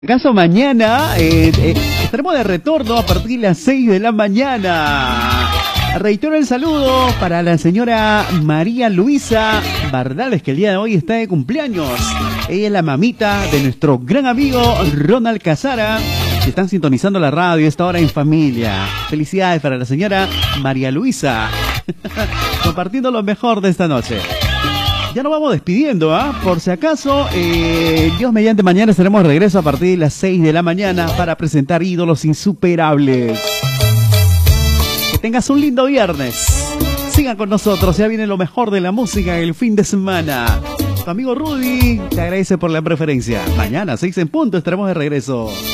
Caso mañana estaremos de retorno a partir de las 6 de la mañana. Reitero el saludo para la señora María Luisa Bardales, que el día de hoy está de cumpleaños. Ella es la mamita de nuestro gran amigo Ronald Casara, que están sintonizando la radio esta hora en familia. Felicidades para la señora María Luisa, compartiendo lo mejor de esta noche. Ya nos vamos despidiendo, por si acaso, Dios mediante mañana estaremos de regreso a partir de las 6 de la mañana para presentar ídolos insuperables. Que tengas un lindo viernes. Sigan con nosotros, ya viene lo mejor de la música el fin de semana. Tu amigo Rudy te agradece por la preferencia. Mañana, 6 en punto, estaremos de regreso.